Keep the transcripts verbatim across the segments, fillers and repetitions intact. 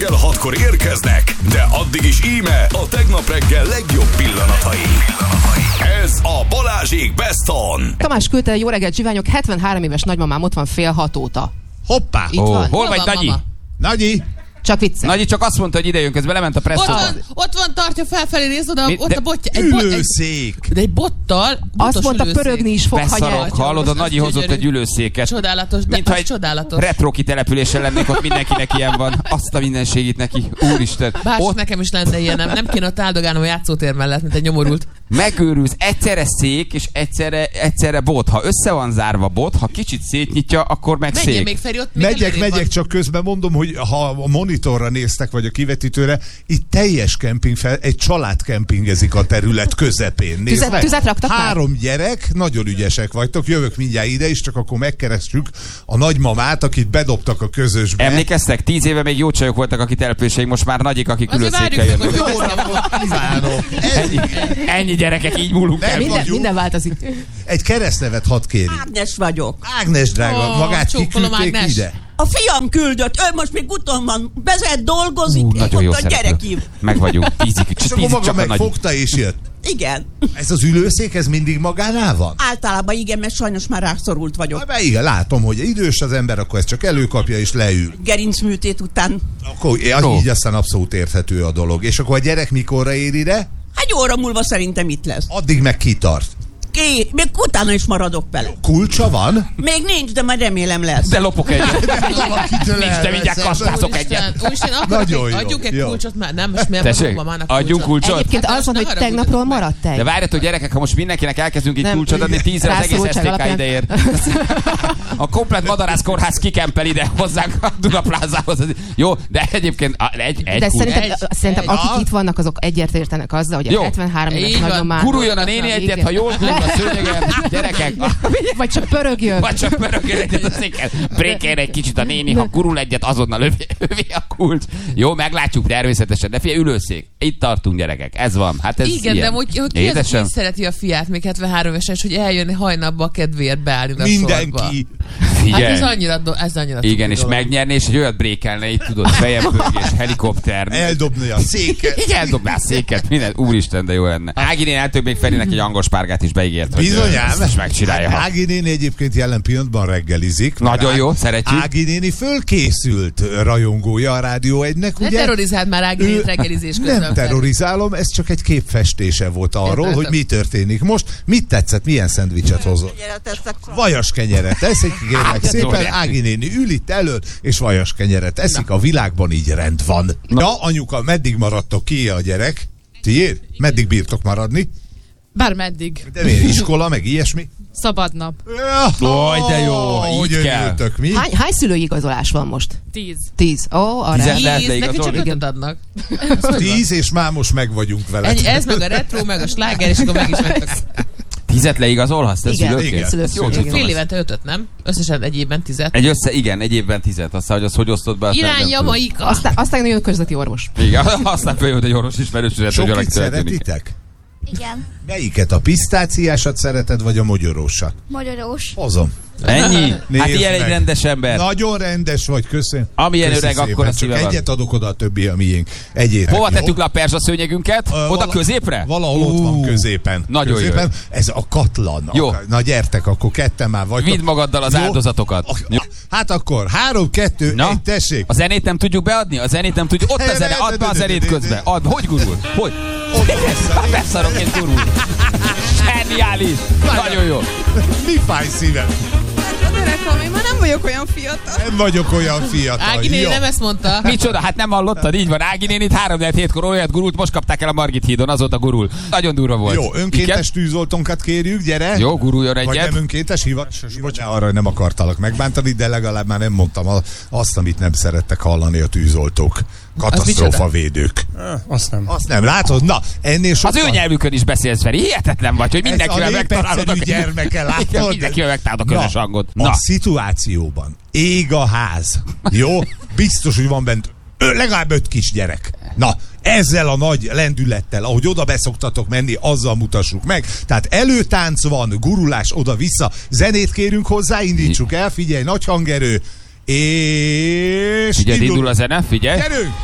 reggel hatkor érkeznek, de addig is íme a tegnap reggel legjobb pillanatai. Ez a Balázsék Best On. Tamás küldte, jó reggelt, zsiványok, hetvenhárom éves nagymamám ott van fél hat óta. Hoppá! Itt van. Hol vagy, Nagyi? Mama? Nagyi! Csak vicces. Nagyi csak azt mondta, hogy ide jön, közben lement a Ott presszóba. van, ott van, tartja felfelé, nézd oda, Mi? ott De a botja. Egy bot, egy, Ülőszék! de egy bottal, botos Azt mondta, ülőszék. pörögni is fog, ha Beszarok, nyert. hallod, a Az Nagyi hozott gyönyörű. egy ülőszéket. Csodálatos, de Mintha az egy csodálatos. retro kitelepülésen lennék, ott mindenkinek ilyen van. Azt a mindenségét neki. Úristen. Bár Ott nekem is lenne ilyenem, nem kéne ott áldogálnom a játszótér mellett, mint egy nyomorult. megőrülsz, egyszerre szék, és egyszerre, egyszerre bot. Ha össze van zárva bot, ha kicsit szétnyitja, akkor meg Menjél szék. még, Feri, ott még Megyek, előrébb megyek, van. csak közben mondom, hogy ha a monitorra néztek, vagy a kivetítőre, itt teljes kemping fel, egy család kempingezik a terület közepén. Nézd Tüzet- meg. tüzet raktak már? Három gyerek, nagyon ügyesek vagytok, jövök mindjárt ide is, csak akkor megkerestjük a nagymamát, akit bedobtak a közösbe. Emlékeztek? Tíz éve még jó csajok voltak a kitelepüléseink, most már nagyik, akik Azért ülőszékkel várjuk meg, jönnek. hogy jó napot. Kívánom. Ennyi, ennyi gyerekek, így múlunk Nem el. Minden, vagyunk. minden változik. Egy keresztnevet hadd kérjük. Ágnes vagyok. Ágnes drága, Ó, magát csókolom, kiküldték Ágnes. ide. A fiam küldött, ő most még úton van, vezet, dolgozik, Ú, nagyon jó ott a szereplő. gyerekim. Meg vagyunk. Tízig, És akkor tízig maga csak a nagy. megfogta és jött. Igen. Ez az ülőszék, ez mindig magánál van? Általában igen, mert sajnos már rászorult vagyok. Hát, igen, látom, hogy idős az ember, akkor ezt csak előkapja és leül. Gerincműtét után. Akkor az Ó. így aztán abszolút érthető a dolog. És akkor a gyerek mikorra ér ide? Egy óra múlva szerintem itt lesz. Addig meg kitart. Ké, még utána is maradok vele. Kulcsa van? Még nincs, de majd remélem lesz. De lopok egyet. Valakitől Nincs, de mindjárt elveszem. kastázok egyet. Úristen, úristen, akarok Nagyon egy, jó, adjunk egy jó. kulcsot már, nem? Most miért Tessék, mondom mamának adjunk kulcsot. Egyébként Hát az van, most hogy ne tegnapról haragudjatok maradt egy. De várjatok gyerekek, ha most mindenkinek elkezdünk itt Nem. kulcsot adni, tízre az egész Rászorultság es té ká alapján. ide ér. A komplet madarász kórház kikempel ide hozzánk a Dunaplázához. Jó, de egyébként a- egy, egy De kulcs. szerintem, Egy- szerintem egy- akik Ah. itt vannak, azok egyért értenek azzal, hogy Jó. a hetvenhárom éves Így van. nagymamám... Guruljon a néni egyet, Igen. ha jól gurul a szőnyegen. Gyerekek, Vagy csak pörögjön. vagy csak pörögjön egyet a széken. Brékeljen egy kicsit a néni, ha gurul egyet, azonnal övé, övé a kulcs. Jó, meglátjuk természetesen. De figyelj, ülőszék. Itt tartunk, gyerekek. Ez van. Hát ez Igen, ilyen. de hogy, hogy ki az, Édesem. aki szereti a fiát, még hetvenhárom éves, hogy eljönni hajnapba a kedvéért beállni a sorba. Mindenki. Hát Figyelj. ez annyira, do- ez annyira Igen, cuki és dolog. megnyerni, és egy olyat brékelne, itt tudod, fejepörgés, helikopter. Eldobni a széket. Igen, eldobná a széket, minden. Úristen, de jó lenne. Ági néni eltök még Ferinek egy angol spárgát is beígért, hogy Bizonyám. ezt is megcsinálja. Hát Ági néni egyébként jelen pillanatban reggelizik. Nagyon Ág- jó, szeretjük. Ági néni fölkészült rajongója a Rádió egynek, Ne ugye? terrorizáld már Ági Ő- nénit reggelizés közben. Nem terrorizálom, ez csak egy képfestése volt arról, Értem. hogy mi történik most. Mit tetszett, milyen szendvicset hozott? Vajas kenyeret eszik, kérlek szépen, Zoli. Ági néni ül itt elő, és vajas kenyeret eszik, a világban így rend van. Ja, anyuka, meddig maradtok ki a gyerek? Tiéd? Meddig bírtok maradni? Bármeddig. De miért, iskola, meg ilyesmi? Szabad nap. Oj, de jó, így hogy kell. örültök, mi? Hány, hány szülői igazolás van most? Tíz. Tíz. Ó, oh, arra. Tizen- lehet Tíz, neki leigazolni? csak ötöt adnak. Tíz, és már most meg vagyunk vele. Ennyi, ez meg a retro, meg a sláger, és akkor meg is vettek. Tízet leigazolhatsz, te Igen, szülőként? igen. Szülőként, Jó, igen. tudom Fél ezt. évente ötöt, nem? Összesen egy évben tizet. Egy össze, igen, egy évben tizet. Aztán, hogy az hogy osztod be, azt nem- Irány nem tudom. Jamaika. Aztán, aztán jön a közleti orvos. Igen, aztán följött egy orvos ismerősödet, hogy Sokit valaki történik. szeretitek? Igen, Melyiket? A pisztáciásat szereted, vagy a mogyorósat? magyarós. Hozom. Ennyi? Hát Nézd ilyen egy meg. rendes ember. Nagyon rendes vagy, köszönöm. Amilyen Köszi öreg, szépen, akkor a csak szíve van. egyet adok oda, a többi a miénk. Egyétek. Hova jó? tettük le a perzsa szőnyegünket? Ö, Oda vala- középre? Valahol ott van középen. Nagyon középen. jó. Ez a katlan. Jó. Na gyertek, akkor ketten már vagytok. Vidd magaddal az Jó? áldozatokat. A- Jó. Hát akkor három, kettő, Na, egy, tessék. a zenét nem tudjuk beadni? A zenét nem tudjuk. Ott a zene, add be a zenét közben. Add, hogy gurul? Hogy? Hát beszarok, és gurul. Zseniális. Nagyon jó. Mi fáj szívem? Gyerekem, én már nem vagyok olyan fiatal. Nem vagyok olyan fiatal. Ági néni Jó. nem ezt mondta. Micsoda, hát nem hallottad? Így van. Ági néni itt három hétkor olyat gurult, most kapták el a Margit hídon, azóta gurul. Nagyon durva volt. Jó, önkéntes tűzoltónkat kérjük, gyere. Jó, guruljon Vagy egyet. nem önkéntes hivatásos? Bocsánat, arra nem akartalak megbántani, de legalább már nem mondtam a- azt, amit nem szerettek hallani a tűzoltók. Katasztrófa védők. Azt nem. Azt nem látod? Na, ennél Az sokkal... ő nyelvükön is beszélsz, Feri. Hihetetlen vagy, hogy mindenkivel Ez a megtalálod a népegyszerű gyermeke, látod? Igen, mindenkivel megtalálod a közös Na, hangot. A Na, szituációban ég a ház. Jó? Biztos, hogy van bent ö, legalább öt kisgyerek. Na, ezzel a nagy lendülettel, ahogy oda beszoktatok menni, azzal mutassuk meg. Tehát előtánc van, gurulás oda-vissza, zenét kérünk hozzá, indítsuk el, figyelj, nagy hangerő, És... Figyelj, indul a zene, figyelj. Gyerünk!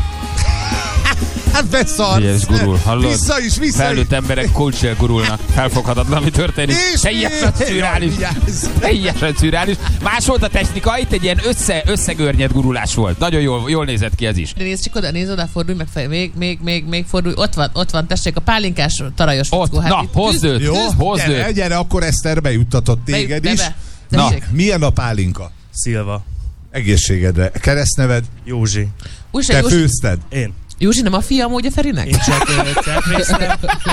Hát beszarsz! Figyelj, és gurul, hallod? Vissza is, vissza Felnőtt emberek kulcsél gurulnak. Felfoghatatlan, mi történik. És Teljesen mi- szürreális. Vigyázz! Teljesen szürreális. Más volt a technika, itt egy ilyen össze, összegörnyed gurulás volt. Nagyon jól, jól nézett ki ez is. Nézd csak oda, nézd oda, fordulj meg fel, még, még, még, még fordulj. Ott van, ott van, tessék, a pálinkás tarajos Ott, fickó. na, itt hozd küzd- őt, Jó, hozd gyere, őt. gyere, akkor Eszter bejuttatott téged Be- is. be- Na, tessék. milyen a pálinka? Szilva. Egészségedre. Keresztneved? Józsi. Újság, Te Józsi, főzted? Én. Józsi nem a fia amúgy a Ferinek? Én csak csekrésztem,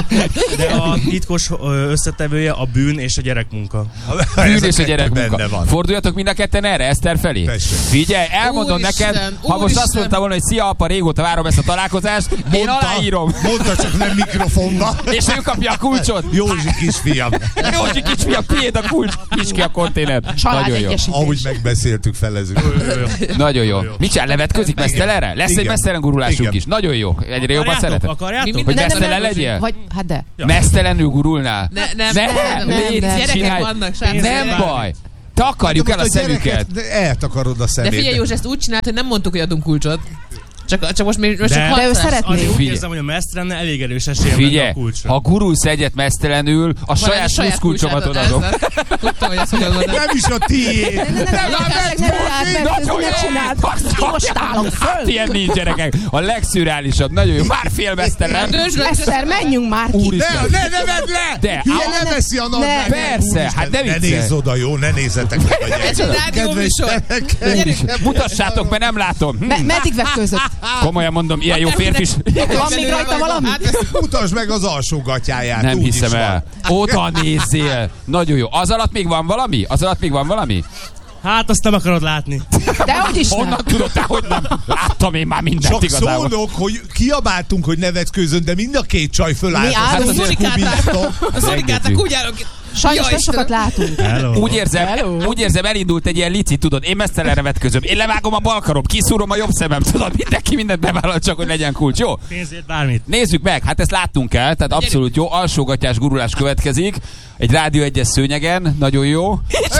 de a titkos ö, összetevője a bűn és a gyerekmunka. Bűn Ez a és a kettő gyerekmunka. benne van. Forduljatok mind a ketten erre, Eszter felé. Tessék. Figyelj, elmondom Úristen, neked, ha most úristen. azt mondta volna, hogy szia apa, régóta várom ezt a találkozást, én aláírom. Mondta, csak nem mikrofonba. És ő kapja a kulcsot. Józsi kisfiam. Józsi kisfiam, tiéd a kulcs, nyisd ki a konténert. Család Nagyon jó. egyesítés. Ahogy megbeszéltük, felezünk. Nagyon jó. Mit csinál, levetközik mesztelenre? Lesz egy Igen. mesztelen gurulásunk Igen. is. Nagyon jó. Egyre jobban Akarjátok? szeretem. Akarjátok? Mi Hogy minden- mesztelen nem, nem, legyél? Vagy, hát de. Ja. Mesztelenül gurulnál? Ne, nem, Nem, nem, nem, légy, nem. Gyerekek csinálj. vannak, srácok. Nem Pénzért baj. Takarjuk el a Most gyereket, szemüket. de eltakarod a De szemét. figyelj, Józsi, ezt úgy csinált, hogy nem mondtuk, hogy adunk kulcsot. Csak, csak most még most De- csak De ő hatszáz. szeretné. Azért úgy Figyelj. érzem, hogy a mesztelenne elég erős esélye lenne Figyelj, a kulcsra. ha gurulsz egyet mesztelenül, a saját plusz kulcsomat odaadom. Tudtam, hogy ezt fogod mondani. Nem is a tiéd. Ne, ne, ne, tényleg ne rád, mert Nagyon ne jó! csináld. Azt Most állok Hát föl. ilyen nincs, gyerekek. A legszürreálisabb. Nagyon jó. Már félmeztelen. Eszter, menjünk már ki. Úristen. Ne, ne nevedd le! De, Hülye, á, ne veszi a nadrág. persze, hát ne Ne viccelj. nézz oda, jó? Ne nézzetek meg a Ez gyerekek. egy rádióműsor. Gyerekek. Mutassátok, mert nem látom. Hm. Me- meddig vetközött? Komolyan mondom, ilyen jó férfi is. Van még rajta valami? Mutasd meg az alsó gatyáját. Nem úgy hiszem is el. van. Oda nézzél. Nagyon jó. Az alatt még van valami? Az alatt még van valami? Hát azt nem akarod látni. Dehogy is nem. Honnan tudod te, hogy nem? Láttam én már mindent Csak igazából. szólok, hogy kiabáltunk, hogy nevetkőzön, de mind a két csaj fölállt. Mi az állunk, összes szurikálták. kubikton. A szorikátak úgy állok. Sajnos Jaj, nem sokat Istenem. látunk. Hello. Úgy érzem, úgy érzem, elindult egy ilyen lici, tudod, én mesztelenre vetközöm, én levágom a bal karom, kiszúrom a jobb szemem, tudod, mindenki mindent bevállal, csak hogy legyen kulcs, jó? Pénzért bármit. Nézzük meg, hát ezt láttunk el, tehát abszolút jó, alsógatyás gurulás következik, egy rádió egyes szőnyegen, nagyon jó.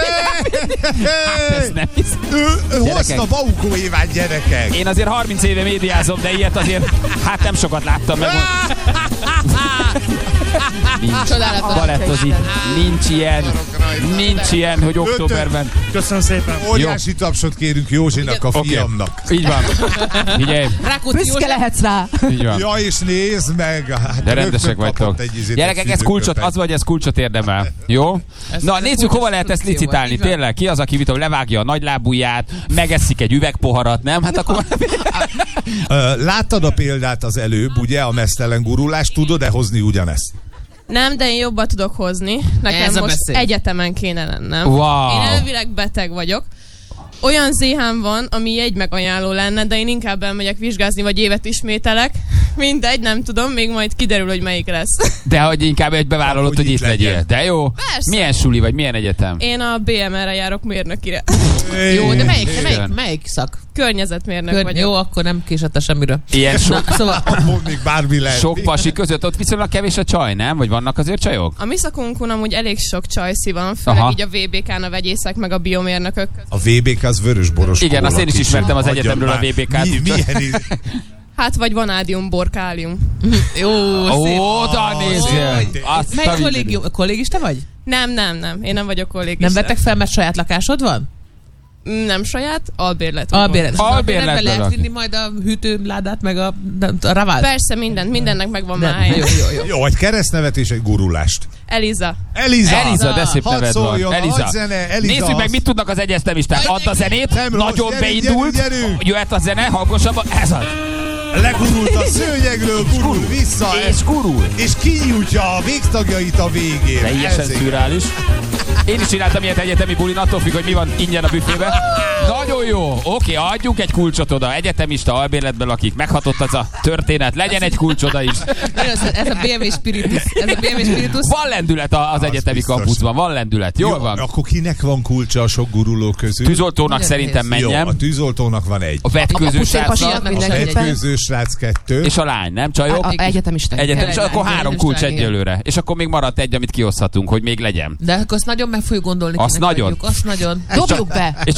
Ez nem hiszem. Ő, ő hozta Gyerekek. Baukó Évát, gyerekek. Én azért harminc éve médiázom, de ilyet azért, hát nem sokat láttam meg. Nincs. Csodálatos. Balettozik. Nincs ilyen, nincs ilyen, hogy októberben. Köszönöm szépen. Óriási tapsot kérünk Józsinak, a Oké, fiamnak. így van. Figyelj, Rákóczi Büszke József. lehetsz rá. így van. Ja, és nézd meg. Hát De rögtön rendesek kapott vagytok. egy izét, Gyerekek, egy ez kulcsot, szűzőköpenyt. az vagy, ez kulcsot érdemel. Jó? Ez- Na, ez nézzük, kulcsos hova lehet ezt produkció licitálni. van, így van. Tényleg, ki az, aki mit tudom, levágja a nagylábúját, megeszik egy üvegpoharat, nem? Hát akkor... Ö, Láttad a példát az előbb, ugye, a mesztelen gurulást, tudod-e hozni ugyanezt? Nem, de én jobban tudok hozni. Nekem Ez a most beszéd. egyetemen kéne lennem. Wow. Én elvileg beteg vagyok. Olyan zéhám van, ami jegy megajánló lenne, de én inkább elmegyek vizsgázni, vagy évet ismételek. Mindegy, nem tudom, még majd kiderül, hogy melyik lesz. De hogy inkább egy bevállalod, Hogy hogy itt itt legyél. legyen. De jó. Persze. Milyen suli vagy, milyen egyetem? Én a bé em er-re járok mérnökire. Jó, de melyik, de Igen. melyik, melyik szak? Környezetmérnök Kör, vagyok. jó, akkor nem késett semmiről. Ilyen sok, Na, szóval Abból még bármi lehet. sok pasi között ott viszonylag kevés a csaj, nem? Vagy vannak azért csajok? A mi szakunkon amúgy elég sok csajszi van, főleg Aha. így a vé bé kán a vegyészek, meg a biomérnökök között. A vé bé ká az vörösboros Igen, kóla azt én is kicsit. ismertem az Hagyjad egyetemről a már. vé bé kát. Mi, milyen íz- Hát vagy vanádium, borkálium. jó, szép. Oda nézzél! Azt a Melyik mindenit. kollégium? Kollégista vagy? Nem, nem, nem. Én nem vagyok kollégista. Nem vettek fel, mert saját lakásod van? Nem saját, albérlet. Albérlet. Albérletben Albérletbe lehet lakik. vinni majd a hűtőládát, meg a, a ravát? Persze, mindent, mindennek megvan Nem, már helye. jó, jó, jó. Jó, egy keresztnevet és egy gurulást. Eliza. Eliza! Eliza, de szép Hadd neved van. szóljon, Eliza. hadd zene, Eliza Nézzük meg, az. mit tudnak az egyeztemisták. Add a zenét, Nem rossz, nagyon gyerünk, beindult. gyerünk, gyerünk. Jöhet a zene, hangosabban. Ez az. Legurult a szőnyegről, gurul vissza, És gurul. és kinyújtja a végtagjait a végén. Teljesen Ezért. szürreális. Én is csináltam ilyet egyetemi bulin, attól függ, hogy mi van ingyen a büfébe. Nagyon jó. Oké, adjunk egy kulcsot oda. Egyetemista albérletben lakik. Meghatott az a történet. Legyen egy kulcs oda is. Ez, ez a bé em vé Spiritus. Ez a bé em vé Spiritus. Van lendület a- az Az egyetemi biztos. kampuszban. Van lendület. Jól Jó, van. Akkor kinek van kulcsa a sok guruló közül? Tűzoltónak Nagyon szerintem nehéz. Jó, menjen. a tűzoltónak van egy. A vetköző pucérpasinak srácnak. A mindenképpen. vetkőző srác kettő. És a lány, nem csajok? A, a egyetemista. Egyetem, és Tényleg, akkor három egyetemista, kulcs igen. egyelőre. És akkor még maradt egy, amit kioszthatunk, hogy még legyen. De akkor azt nagyon meg fogjuk gondolni. Azt kinek nagyon. adjuk, Azt nagyon. Dobjuk be! És csak a családtagok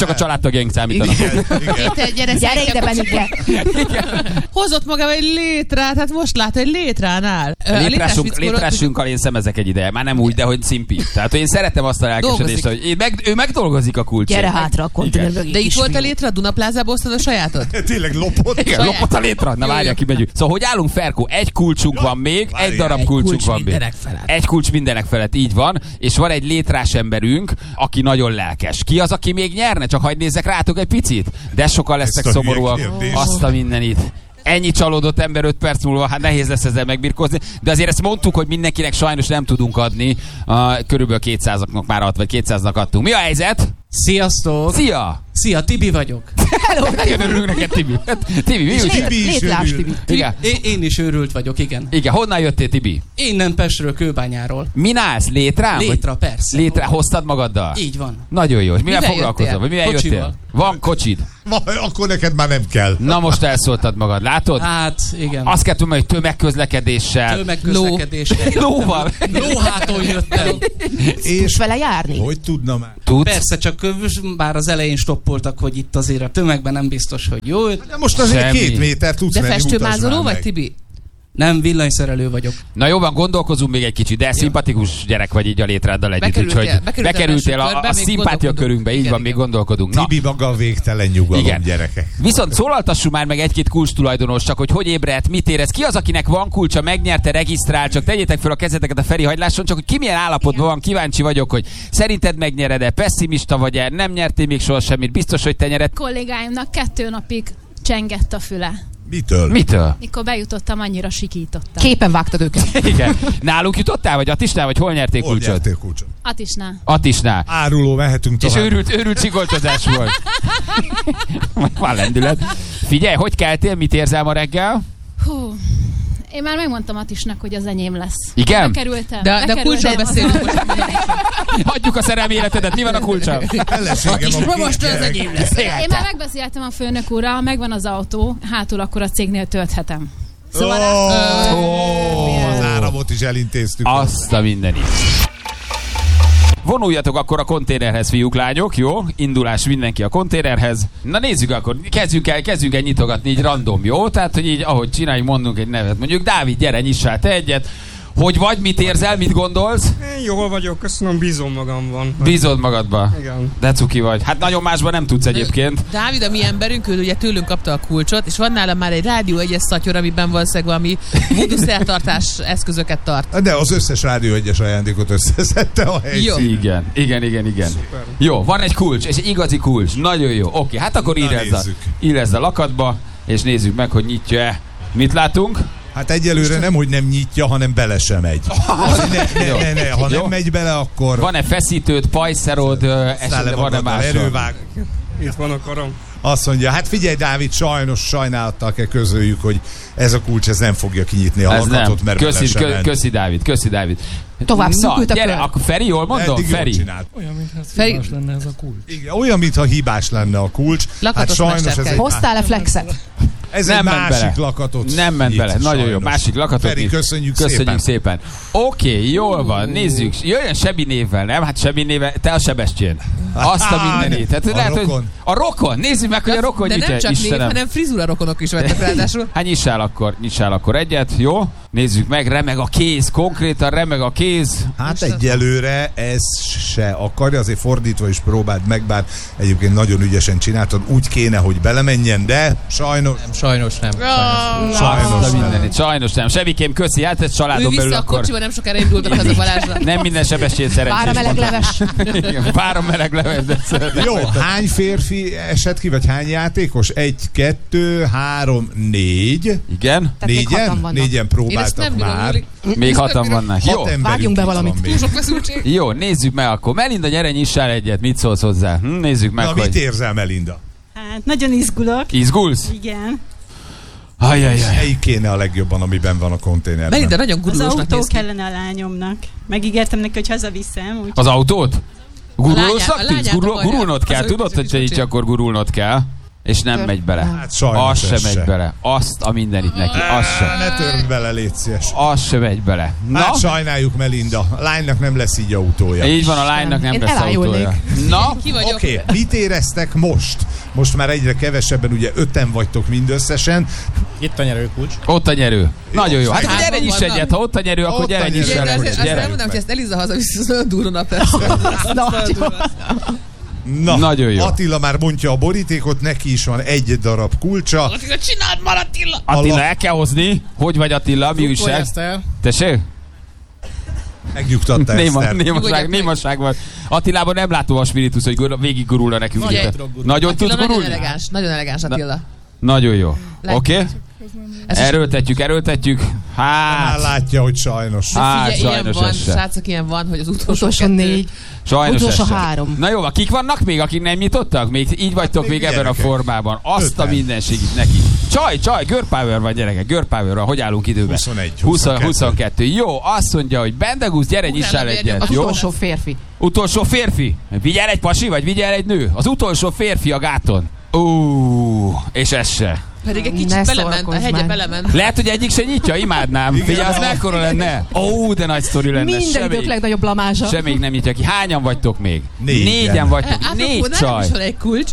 családtagjaink számítanak. Igen, igen. Te gyere, Gyere ide, Benike! Hozott magával egy létrát, hát most lát, egy létránál. Ö, a Létrásunk, létrás létrásunkkal én szemezek egy ideje. Már nem úgy, de hogy szimpi. Tehát, hogy én szeretem azt a lelkesedést, Dolgozik. hogy én meg, ő megdolgozik a kulcsért. Gyere hátra a konténer mögé. De itt kis volt a fiú. létre, a Dunaplázába osztad a sajátod? Tényleg lopott. Igen, Saját. lopott a létra. Na Jó, várjál, jó. kimegyünk. Szóval, hogy állunk, Ferkó? Egy kulcsunk van még, Várjál. egy darab Egy kulcsunk kulcs van még. mindenek felett. Egy kulcs mindenek felett, így van. És van egy létrás emberünk, aki nagyon lelkes. Ki az, aki még nyerne? Csak hadd nézzek rátok egy picit. De sokan lesznek Ezt a hülye szomorúak. kérdés. Azt a mindenit. Ennyi csalódott ember öt perc múlva, hát nehéz lesz ezzel megbirkózni. De azért ezt mondtuk, hogy mindenkinek sajnos nem tudunk adni. Uh, körülbelül kétszázaknak már ad, vagy kétszáznak adtunk. Mi a helyzet? Sziasztok! Szia! Szia, Tibi vagyok. Nagyon örülünk neked, Tibi. Tibi, mi úgy? Tibi is Létrás, örül. Tibi. Igen. Én, én is őrült vagyok, igen. Igen, honnan jöttél, Tibi? Innen Pestről, Kőbányáról. Min állsz? Létrán? Létra, Vagy persze. Létre, hoztad magaddal? Így van. Nagyon jó. És mivel Mivel foglalkozol? jöttél? Vagy mivel Kocsival. jöttél? Van kocsid. Ma, akkor neked már nem kell. Na most elszóltad magad, látod? Hát, igen. Azt kell tudni, hogy tömegközlekedéssel. Tömegközlekedéssel. Lóval. Lóháton jöttem. És Tudsz vele járni? hogy tudna már? Tudsz? Persze, csak ö, bár az elején stoppoltak, hogy itt azért a tömegben nem biztos, hogy jó. De most azért Semmi. két méter tudsz De menni, mutasd festőmázoló már vagy, meg. Tibi? Nem, villanyszerelő vagyok. Na jó van, gondolkozunk még egy kicsit, de szimpatikus gyerek vagy így a létráddal együtt, Bekerültél- úgyhogy bekerültél bekerültél a a, körbe, a még szimpátia gondolkodunk. körünkbe, így Igen, van, még igen. gondolkodunk. Na, Tibi maga a végtelen nyugalom, Igen. gyerekek. viszont szólaltassunk már meg egy-két kulcs tulajdonos, csak hogy hogy ébredt, mit érez, ki az, akinek van kulcsa, megnyerte, regisztrál, csak tegyétek fel a kezeteket a Feri hagyláson, csak hogy ki milyen állapotban van, kíváncsi vagyok, hogy szerinted megnyered-e, pessimista vagy-e, nem nyertél még soha semmit, biztos, hogy te nyered. Kollégáimnak kettő napig csengett a füle. Mitől? Mitől? Mikor bejutottam, annyira sikítottam. Képen vágtad őket. Igen. Nálunk jutottál, vagy Attisnál, vagy hol nyerték Hol kulcsot? nyertél kulcsot? Attisnál. Attisnál. Áruló, mehetünk És tovább. őrült, őrült csigoltozás volt. Van lendület. Figyelj, hogy keltél, mit érzel ma reggel? Hú. Én már megmondtam Attisnak, hogy az enyém lesz. Igen? Bekerültem. De, de bekerültem kulcsról az- beszélünk most. Hagyjuk a szerelmi életedet, mi van a kulcsa? Ellenségem a két most az gyerek. enyém lesz. Én már megbeszéltem a főnök úrral, megvan az autó, hátul akkor a cégnél tölthetem. Szóval Ó, az áramot is elintéztük. Azt a mindenit. Vonuljatok akkor a konténerhez, fiúk, lányok, jó? Indulás mindenki a konténerhez. Na nézzük akkor, kezdjünk el, kezdjünk el nyitogatni így random, jó? Tehát, hogy így, ahogy csináljuk, mondunk egy nevet. Mondjuk, Dávid, gyere, nyissál te egyet. Hogy vagy, mit érzel, mit gondolsz? Én jól vagyok, köszönöm, bízom magamban. Bízod magadba. Igen. De cuki vagy. Hát nagyon másban nem tudsz egyébként. Dávid, a mi emberünk, ő ugye tőlünk kapta a kulcsot, és van nála már egy rádió egyes szatyor, amiben valószínűleg valami voodoo szertartás eszközöket tart. De az összes Rádió egyes ajándékot összeszedte a helyszín. Igen, igen, igen, igen. Szuper. Jó, van egy kulcs, és egy igazi kulcs. Nagyon jó. Oké, hát akkor Na, írezd a, nézzük. írezd a lakatba, és nézzük meg, hogy nyitja-e. Mit látunk? Hát egyelőre nem, hogy nem nyitja, hanem bele sem megy. Ne, Jó. ne, ne, ne. Ha Jó. nem megy bele, akkor Van-e feszítőd, pajszerod, ö, esetleg van-e magaddal más? erővág. Itt van a karom. Azt mondja, hát figyelj, Dávid, sajnos sajnálattal kell közöljük, hogy ez a kulcs ez nem fogja kinyitni a Ez nem. lakatot, mert Köszi, bele sem kö, ment. köszi, Dávid, köszi, Dávid. Tovább Na, szűkült a gyere, kör. akkor Feri, jól mondom? Eddig jól Feri. csinált. Olyan, mintha ez Feri- hibás lenne ez a kulcs. Igen, olyan, mintha hibás lenne a kulcs. Lakatos hát sajnos ez mesterkely. egy, Hoztál-e flexet? ez Nem egy ment másik bele. lakatot. Nem ment nyit, bele, nagyon jó. sajnos. Másik lakatot. Feri, nyit. köszönjük, Köszönjük szépen. szépen. Oké, okay, jól van, nézzük. Jöjjön Sebi névvel, nem? Hát Sebi névvel, te a Sebestyén. Azt a mindenit. Hát, A lehet, rokon. Hogy a rokon. Nézzük meg, hogy a rokon De nyitja. nem csak név, Istenem. hanem frizura rokonok is vettek ráadásul. Hát nyissál akkor, nyissál akkor egyet, jó? Nézzük meg, remeg a kéz, konkrétan remeg a kéz. Hát egyelőre ez se akarja, azért fordítva is próbáld meg, bár egyébként nagyon ügyesen csináltad, úgy kéne, hogy belemenjen, de sajnos... Nem, sajnos nem. Sajnos. Sajnos Azt a nem. mindenit, sajnos nem. Sebikém, köszi, hát ez Ő családon belül vissza a akkor. kocsiba, nem sokára indultak haza Balázsra. Nem minden Sebestyén szerencsés. Vár a meleg leves. Igen, Vár a meleg leves, de szeretem. Jó, hány férfi esett ki, vagy hány játékos? Egy, kettő, három, négy. Igen? Tehát még hatan Négyen? vannak. Négyen Én ezt próbáltak nem bírom, már. Júli. Még hatan vannak. Jó, Hat emberünk vágjunk be itt valamit. van még. Túl sok feszültség. jó, nézzük meg akkor. Melinda, gyere, nyissál egyet, mit szólsz hozzá? Hm, nézzük meg, Na, mit hogy... érzel, Melinda? Hát, nagyon izgulok. Izgulsz? Igen. Ajajaj. Melyik kéne a legjobban, amiben van a konténerben? Melinda nagyon Az gurulósnak autó néz ki. kellene a lányomnak. Megígértem neki, hogy hazaviszem. Úgy... Az autót? Gurulósnak A lányát- a tűnsz? Gurul, lányát gurulnod akarja. kell, Az ő tudod, hogy kicsit így kicsit. akkor gurulnod kell. És nem megy bele. Hát sajnos az sem ez megy se. bele. Azt a mindenit neki. Az sem. Ne törd bele, légy szíves. Az sem megy bele. Na? Hát sajnáljuk, Melinda. A lánynak nem lesz így autója. Így van, a lánynak nem Én lesz autója. Na? Ki vagyok? Oké, okay. Mit éreztek most? Most már egyre kevesebben, ugye öten vagytok mindösszesen. Itt a nyerőkulcs. Ott a nyerő. Nagyon jó. Hát Hárman gyere is vannak. egyet, ha ott a nyerő, akkor Ott gyere a is nyerő. Igen, egyet. azt, azt Gyere. elmondanám, hogy ezt Eliza hazaviszi, az olyan durva nap lesz. Na, Nagyon jó. Attila már bontja a borítékot, neki is van egy darab kulcsa. Attila, csináld már, Attila! Attila, el kell hozni. Hogy vagy Attila? Mi újság? Tessék? Megnyugtatta Néma, Eszter. némaság, némaság van. Attilában nem látom a spiritus, hogy gurul, végig gurulna nekünk. Nagyon itt. tudok gurulni. Nagyon Attila tud nagyon gurulni? elegáns, nagyon elegáns Attila. Nagyon jó. Oké? Okay? Ez is- Erőltetjük, erőltetjük. Már Hát, látja, hogy sajnos. hát Figyelj, ilyen sajnos van, ez se. srácok, ilyen van, hogy az utolsó, Utolsó kettő- négy. Sajnos Utolsó ez se. három. Na jó, kik vannak még, akik nem nyitottak? Még így vagytok még, még ebben gyerekek. a formában. Azt Öten. a mindenségit neki. Csaj, csaj, girl power van gyerekek, girl power van. Hogy állunk időben? huszonegy, húsz, huszonkettő. huszonkettő. Jó, azt mondja, hogy Bendegusz, gyere, nyissál Utána egyet. Az Jó? utolsó férfi. Utolsó férfi. Vigyel egy pasi, vagy vigyel egy nő? Az utolsó férfi a gáton. Ú, és ez se. Pedig egy kicsit Ne belement, a szórakozz hegye már. belement. Lehet, hogy egyik se nyitja, imádnám. Figyelj, az mekkora lenne. Ó, de nagy sztori lenne. Minden Se idők még- legnagyobb blamázsa. Se még nem nyitja ki. Hányan vagytok még? Négyen. Négyen vagytok. Apropó, Négy nekem csaj. is van egy kulcs.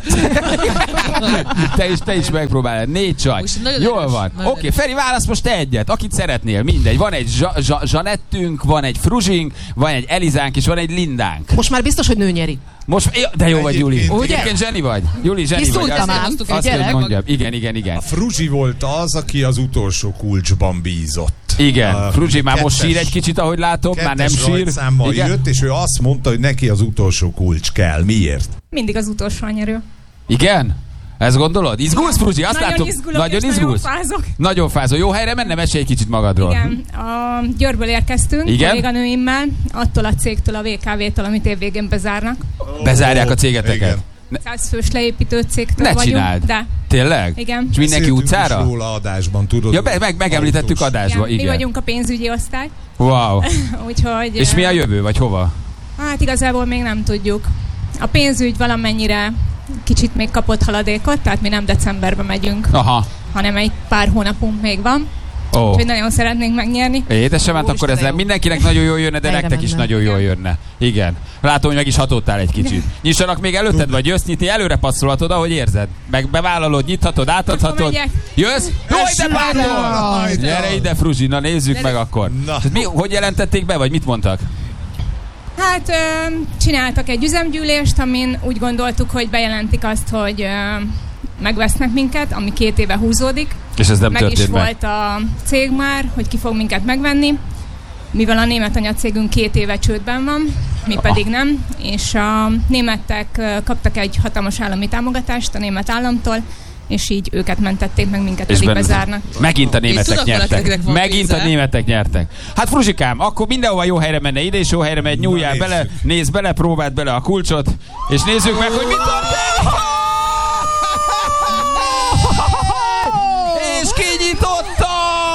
Te is, te is megpróbálod. Négy csaj. Most nagyon Jól erős, van. nagyon Oké, okay, Feri, válasz most te egyet. Akit szeretnél, mindegy. Van egy zsa- zsa- Zsanettünk, van egy Fruzsink, van egy Elizánk, és van egy Lindánk. Most már biztos, hogy nő nyeri. Most, ja, de jó vagy, Juli. Egyébként- Ugye? Egyébként zseni vagy. Juli, zseni vagy. Kiszúrtam Azt- ám. Azt- Azt kell, Gyere. hogy mondjam. Igen, igen, igen. A Fruzsi volt az, aki az utolsó kulcsban bízott. Igen, A Fruzsi már most kettes- sír egy kicsit, ahogy látom, már nem kettes sír. rajtszámmal Igen? jött, és ő azt mondta, hogy neki az utolsó kulcs kell. Miért? Mindig az utolsó a nyerő. Igen? Ezt gondolod? Izgulsz, Fruzsi? Azt Nagyon látom. izgulok, Nagyon és izgulsz? nagyon fázok. Nagyon fázol. Jó helyre menne? Mesélj egy kicsit magadról. Igen, a Győrből érkeztünk, Igen? kolléganőimmel, attól a cégtől, a vé ká vé-től, amit évvégén bezárnak. Bezárják a cégeteket. Igen. száz fős leépítő cégtől Ne vagyunk. csináld. De, Tényleg? igen. És mindenki Beszéltünk utcára? is róla adásban, tudod. Ja, be, meg, megemlítettük autós. adásba, igen. Mi igen. vagyunk a pénzügyi osztály. Wow. Úgyhogy... És mi a jövő, vagy hova? Hát igazából még nem tudjuk. A pénzügy valamennyire kicsit még kapott haladékot, tehát mi nem decemberben megyünk, Aha. hanem egy pár hónapunk még van. Ó. Úgyhogy nagyon szeretnénk megnyerni. Édesem, hát akkor ez Úristen, jó. mindenkinek nagyon jól jönne, de Helyre nektek is menne. nagyon jól jönne. Igen. Látom, hogy meg is hatottál egy kicsit. Nyissanak még előtted, vagy jössz nyitni, előre passzolhatod, ahogy érzed. Meg bevállalod, nyithatod, átadhatod. Akkor megyek. Jössz? Jó, ide bátor! Rajta! Gyere ide, Fruzsi, na nézzük meg akkor. Na. Tehát mi, hogy jelentették be, vagy mit mondtak? Hát ö, csináltak egy üzemgyűlést, amin úgy gondoltuk, hogy bejelentik azt, hogy ö, megvesznek minket, ami két éve húzódik. És ez nem meg is történt meg. volt a cég már, hogy ki fog minket megvenni, mivel a német anyacégünk két éve csődben van, mi pedig nem, és a németek ö, kaptak egy hatalmas állami támogatást a német államtól, és így őket mentették meg, minket pedig benne- bezárnak. Megint a És németek tudatlanul nyertek. akinek van Megint a pénze. németek nyertek. Hát Fruzsikám, akkor mindenhova jó helyre menne, ide is jó helyre megy, nyúljál nézzük. bele, nézd bele, próbáld bele a kulcsot, és nézzük meg, hogy mit történik! És kinyitotta!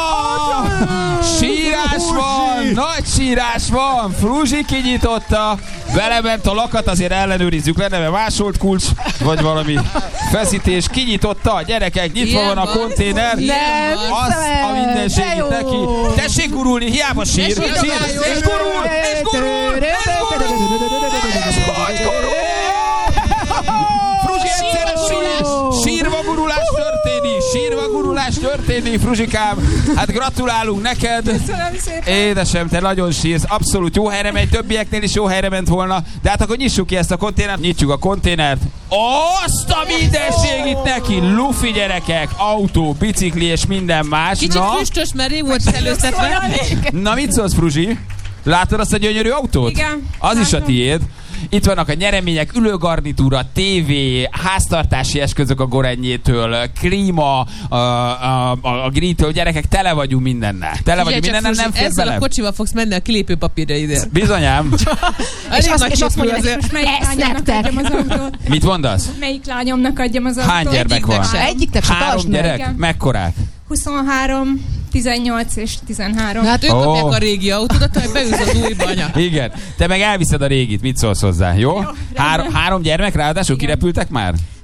Sírás van, nagy sírás van, Fruzsi kinyitotta, belement a lakat, azért ellenőrizzük le, neve másolt kulcs, vagy valami feszítés, kinyitotta, gyerekek, nyitva Ilyen van a van. konténer, Ilyen van. azt a De mindenségét jó. neki, tessék gurulni, hiába sír, sír, Tessék, és jó. gurul, és gurul, és gurul, Fruzsi egyszerre sír, sírva gurulás történik, sírva gurulás történik, Fruzsikám, hát gratulálunk neked. Köszönöm szépen. Édesem, te nagyon sírsz, abszolút jó helyre megy, többieknél is jó helyre ment volna, de hát akkor nyissuk ki ezt a konténert, nyitjuk a konténert. Azt a mindenségit neki, lufi gyerekek, autó, bicikli és minden más. Kicsit Na, füstös, mert rég volt előztetve. na mit szólsz, Fruzsi? Látod azt a gyönyörű autót? Igen, Az is a látom. tiéd. Itt vannak a nyeremények, ülőgarnitúra, tévé, háztartási eszközök a Gorennyétől, klíma, a, a, a, a grilltől, gyerekek, tele vagyunk mindennel. Tele vagyunk mindennel, nem fér ezzel bele. a kocsival fogsz menni a kilépőpapírra ide. Bizonyám. És azt- azt, és azt mondja, azért. Most melyik Ezt lányomnak nektek. adjam az autót? Mit mondasz? Melyik lányomnak adjam az autót? Hány gyermek van? Egyiknek sem. Egyiknek se Három tartsd meg. gyerek? Igen. Mekkorák? huszonhárom, tizennyolc és tizenhárom. Hát ők Ó. kapják a régi autódat, hogy beülsz az újba, anya. Igen. Te meg elviszed a régit, mit szólsz hozzá, jó? Három, három gyermek ráadásul Igen. kirepültek már?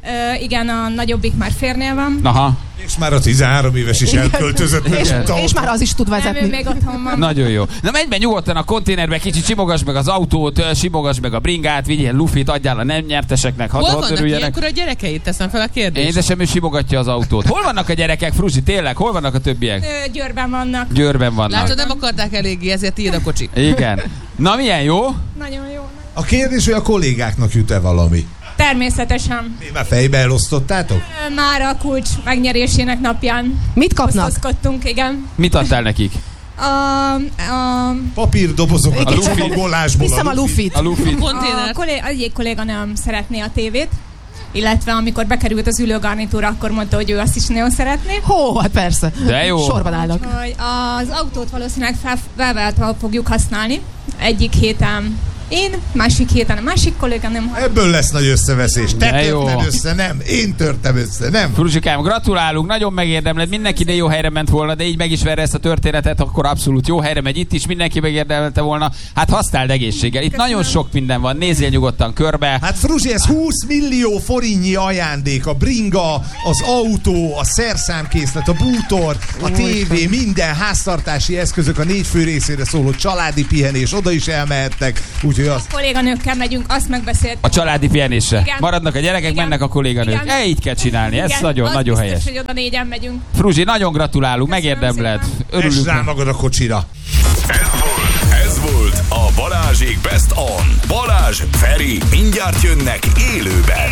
Ö, igen, a nagyobbik már férnél van. Aha. És már a tizenhárom éves is elköltözött. és, és már az is tud vezetni. Nem, ő még otthon van. Nagyon jó. Na menj be nyugodtan a konténerbe, kicsit simogass meg az autót, simogass meg a bringát, vigyél lufit, adjál a nem nyerteseknek. Hol vannak ilyenkor a gyerekeit? Teszem fel a kérdést. Édesem, ő simogatja az autót. Hol vannak a gyerekek, Fruzsi, tényleg? Hol vannak a többiek? Ö, Győrben vannak. Győrben vannak. Látod, nem akarták eléggé, ezért ír a kocsi. Igen. Na milyen jó? Nagyon jó. A kérdés, hogy a kollégáknak jut-e valami? Természetesen. Mi már fejbe elosztottátok? Ö, Már a kulcs megnyerésének napján. Mit kapnak? Osztozkodtunk, igen. Mit adtál nekik? A, a, Papírdobozokat A a lufit. csomagolásból. Viszem a lufit. A lufit. a kollég, egyik kolléganőm szeretné a tévét, illetve amikor bekerült az ülőgarnitúra, akkor mondta, hogy ő azt is nagyon szeretné. Hó, hát persze. De jó. Sorban állnak. Hogy az autót valószínűleg fel, felváltva fogjuk használni. Egyik héten én, másik héten a másik kolléganőm. Ebből lesz nagy összeveszés. Te De jó. törted össze, nem. Én törtem össze, nem. Fruzsikám, gratulálunk, nagyon megérdemled, mindenki de jó helyre ment volna, de így meg is verre ezt a történetet, akkor abszolút jó helyre megy itt is, mindenki megérdemelte volna. Hát használd egészséggel, itt Köszönöm. nagyon sok minden van, nézzél nyugodtan körbe. Hát Fruzsi, ez húsz millió forintnyi ajándék. A bringa, az autó, a szerszámkészlet, a bútor, a tévé, minden háztartási eszközök, a négy fő részére szóló családi pihenés, oda is elmehettek. Úgyhogy az... Kolléganőkkel megyünk, azt megbeszéltük. A családi pihenésre. Igen. Maradnak a gyerekek, Igen. mennek a kolléganők. Igen. E, így kell csinálni, ez Igen, nagyon, az nagyon biztos, helyes. hogy oda négyen megyünk. Fruzsi, nagyon gratulálunk, Köszönöm megérdemled. szépen. Örülünk. Ess rá magad a kocsira. Ez volt, ez volt a Balázsék Best On. Balázs, Feri, mindjárt jönnek élőben.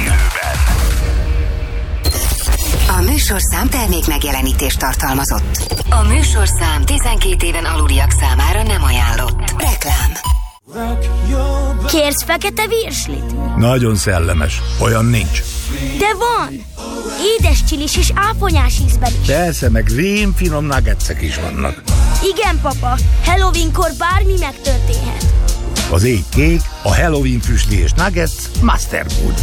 A műsorszám termék megjelenítést tartalmazott. A műsorszám tizenkét éven aluliak számára nem ajánlott. Reklám. Kérsz fekete virslit? Nagyon szellemes. Olyan nincs. De van! Édes csilis és áfonyás ízben is. Persze, meg rémfinom nuggetsek is vannak. Igen, papa. Halloweenkor bármi megtörténhet. Az ég kék, a Halloween füstli és nuggets Master Food.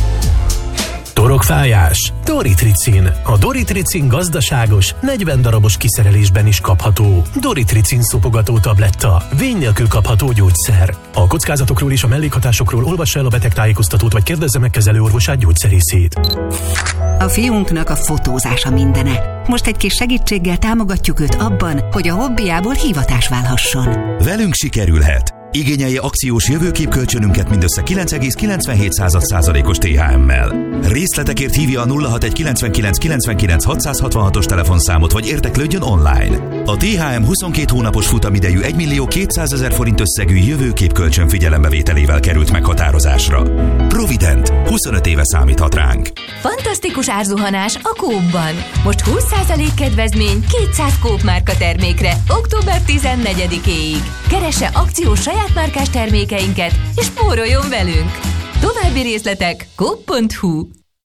Torokfájás. Doritricin. A Doritricin gazdaságos, negyven darabos kiszerelésben is kapható. Doritricin szopogató tabletta. Vény nélkül kapható gyógyszer. A kockázatokról és a mellékhatásokról olvassa el a betegtájékoztatót, vagy kérdezze meg kezelőorvosát, gyógyszerészét. A fiunknak a fotózása mindene. Most egy kis segítséggel támogatjuk őt abban, hogy a hobbiából hivatás válhasson. Velünk sikerülhet. Igényelje akciós jövőképkölcsönünket mindössze kilenc egész kilencvenhét százalékos té há em-mel. Részletekért hívja a nulla hat egy kilencvenkilenc kilencvenkilenc hatszázhatvanhatos telefonszámot, vagy érdeklődjön online. A té há em huszonkét hónapos futamidejű egymillió kétszázezer forint összegű jövőképkölcsön figyelembevételével került meghatározásra. Provident, huszonöt éve számíthat ránk. Fantasztikus árzuhanás a Coopban. Most húsz százalék kedvezmény kétszáz Coop márka termékre október tizennegyedikéig. Keresse akciós saját márkás termékeinket, és spóroljon velünk! További részletek coop pont hu.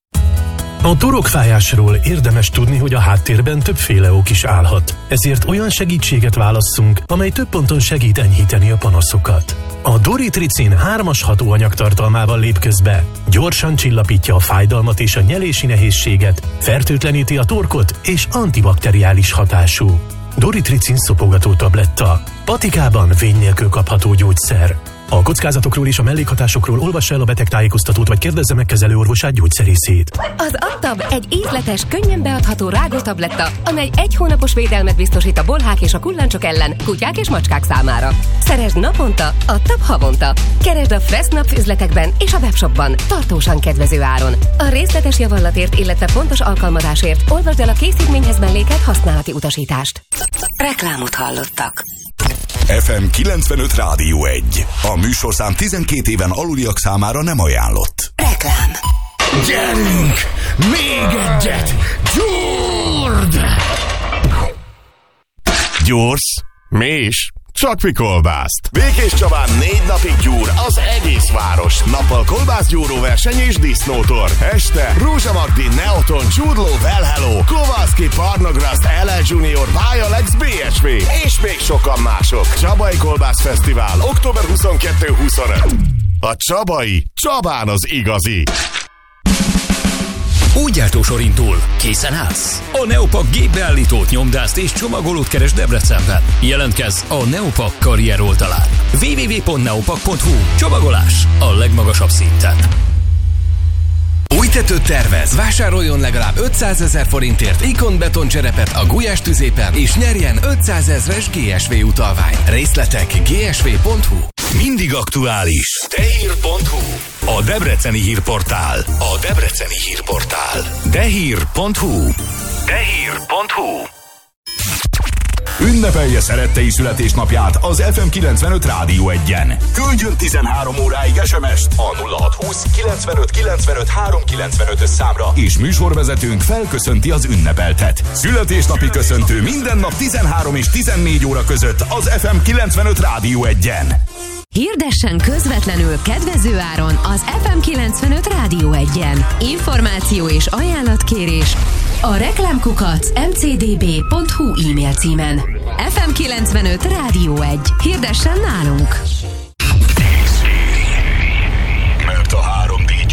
A torokfájásról érdemes tudni, hogy a háttérben többféle ok is állhat. Ezért olyan segítséget válasszunk, amely több ponton segít enyhíteni a panaszokat. A Doritricin hármas hatóanyag tartalmával lép közbe. Gyorsan csillapítja a fájdalmat és a nyelési nehézséget, fertőtleníti a torkot és antibakteriális hatású. Doritricin szopogató tabletta. Patikában vény nélkül kapható gyógyszer. A kockázatokról és a mellékhatásokról olvassa el a betegtájékoztatót, vagy kérdezze meg kezelőorvosát, gyógyszerészét. Az Adtab egy ízletes, könnyen beadható rágótabletta, amely egy hónapos védelmet biztosít a bolhák és a kullancsok ellen, kutyák és macskák számára. Szeresd naponta, Adtab havonta. Keresd a Fressnapf üzletekben és a webshopban, tartósan kedvező áron. A részletes javallatért, illetve pontos alkalmazásért olvasd el a készítményhez mellékelt használati utasítást. Reklámot hallottak. ef em kilencvenöt Rádió egy. A műsorszám tizenkét éven aluliak számára nem ajánlott. Reklám. Gyerünk! Még egyet! Gyurd! Gyors? Mi is? Csak mi kolbászt. Békés Csabán négy napig gyúr az egész város. Nappal kolbászgyúró verseny és disznótor. Este Rózsa Magdi, Neoton, Csudló, Velhello, Kovalszki, Parnograszt, el el Junior, Bialex, bé es vé és még sokan mások. Csabai Kolbász Fesztivál október huszonkettő huszonöt. A Csabai, Csabán az igazi. Új gyártósorintól. Készen állsz? A Neopak gépbeállítót, nyomdást és csomagolót keres Debrecenben. Jelentkezz a Neopak karrier oldalán. double-u double-u double-u pont neopak pont hu. Csomagolás a legmagasabb szinten. Új Etetőt tervez. Vásároljon legalább ötszázezer forintért Ikon betoncserepet a Gulyás tüzépen, és nyerjen ötszázezres gé es vé utalvány. Részletek gé es vé pont hú. Mindig aktuális. Dehír pont hú. A debreceni hírportál. A debreceni hírportál. Dehír pont hú. Dehír pont hú. Ünnepelje szerettei születésnapját az ef em kilencvenöt Rádió egyen. Küldjön tizenhárom óráig es em est a nulla hat húsz kilencvenöt kilencvenöt háromszázkilencvenöt számra, és műsorvezetőnk felköszönti az ünnepeltet. Születésnapi köszöntő minden nap tizenhárom és tizennégy óra között az ef em kilencvenöt Rádió egyen. Hirdessen közvetlenül kedvező áron az ef em kilencvenöt Rádió egyen. Információ és ajánlatkérés a reklámkukac em cé dé bé pont hú e-mail címen. ef em kilencvenöt Rádió egy. Hirdessen nálunk!